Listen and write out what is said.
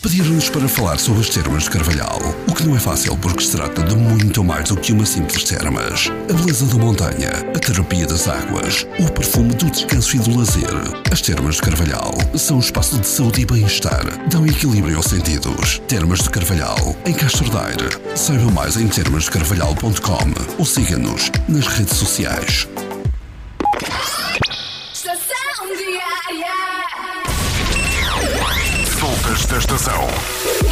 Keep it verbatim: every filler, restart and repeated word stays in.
Pediram-nos para falar sobre as termas de Carvalhal, o que não é fácil porque se trata de muito mais do que uma simples termas. A beleza da montanha, a terapia das águas, o perfume do descanso e do lazer. As termas de Carvalhal são um espaço de saúde e bem-estar, dão equilíbrio aos sentidos. Termas de Carvalhal, em Castro Daire. Saiba mais em termas de carvalhal ponto com ou siga-nos nas redes sociais. Estação Diária. Soltas da estação.